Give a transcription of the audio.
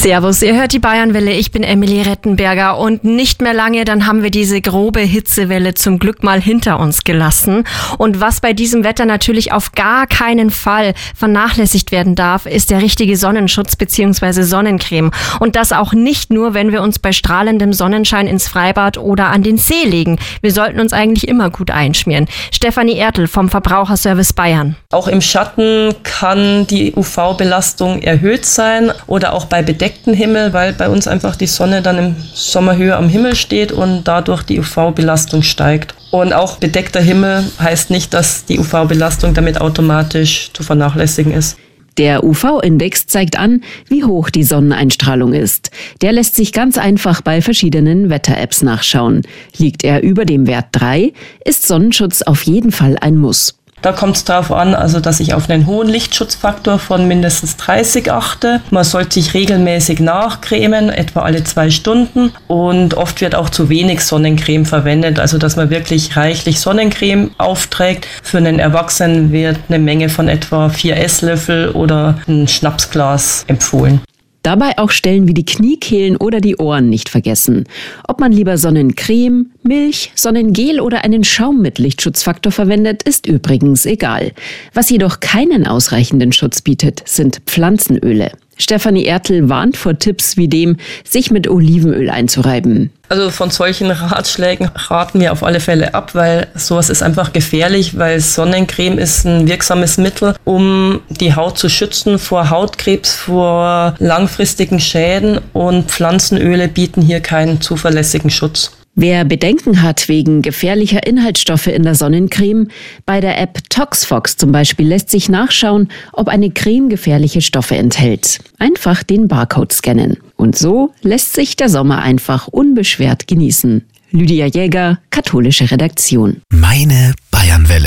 Servus, ihr hört die Bayernwelle, ich bin Emilie Rettenberger und nicht mehr lange, dann haben wir diese grobe Hitzewelle zum Glück mal hinter uns gelassen. Und was bei diesem Wetter natürlich auf gar keinen Fall vernachlässigt werden darf, ist der richtige Sonnenschutz bzw. Sonnencreme. Und das auch nicht nur, wenn wir uns bei strahlendem Sonnenschein ins Freibad oder an den See legen. Wir sollten uns eigentlich immer gut einschmieren. Stefanie Ertl vom Verbraucherservice Bayern. Auch im Schatten kann die UV-Belastung erhöht sein oder auch bei bedecktem Himmel, weil bei uns einfach die Sonne dann im Sommer höher am Himmel steht und dadurch die UV-Belastung steigt. Und auch bedeckter Himmel heißt nicht, dass die UV-Belastung damit automatisch zu vernachlässigen ist. Der UV-Index zeigt an, wie hoch die Sonneneinstrahlung ist. Der lässt sich ganz einfach bei verschiedenen Wetter-Apps nachschauen. Liegt er über dem Wert 3, ist Sonnenschutz auf jeden Fall ein Muss. Da kommt es darauf an, dass ich auf einen hohen Lichtschutzfaktor von mindestens 30 achte. Man sollte sich regelmäßig nachcremen, etwa alle 2 Stunden. Und oft wird auch zu wenig Sonnencreme verwendet, also dass man wirklich reichlich Sonnencreme aufträgt. Für einen Erwachsenen wird eine Menge von etwa 4 Esslöffel oder ein Schnapsglas empfohlen. Dabei auch Stellen wie die Kniekehlen oder die Ohren nicht vergessen. Ob man lieber Sonnencreme, Milch, Sonnengel oder einen Schaum mit Lichtschutzfaktor verwendet, ist übrigens egal. Was jedoch keinen ausreichenden Schutz bietet, sind Pflanzenöle. Stefanie Ertl warnt vor Tipps wie dem, sich mit Olivenöl einzureiben. Also von solchen Ratschlägen raten wir auf alle Fälle ab, weil sowas ist einfach gefährlich, weil Sonnencreme ist ein wirksames Mittel, um die Haut zu schützen vor Hautkrebs, vor langfristigen Schäden, und Pflanzenöle bieten hier keinen zuverlässigen Schutz. Wer Bedenken hat wegen gefährlicher Inhaltsstoffe in der Sonnencreme, bei der App Toxfox zum Beispiel lässt sich nachschauen, ob eine Creme gefährliche Stoffe enthält. Einfach den Barcode scannen. Und so lässt sich der Sommer einfach unbeschwert genießen. Lydia Jäger, Katholische Redaktion. Meine Bayernwelle.